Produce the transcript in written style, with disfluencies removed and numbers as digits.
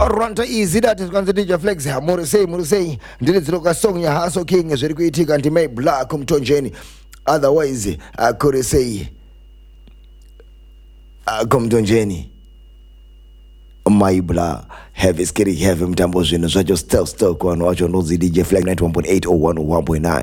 Ranta easy that is kwanza DJ Flex ha Morrissey ndile ziloka song ya Hustle King zviri kuitika ndimei Black mtonjeni, otherwise I could say kumtonjeni my bla heavy scary heavy mtambo zvino zvacho still kwa wacho nozi DJ Flex 91.8 or 101.9.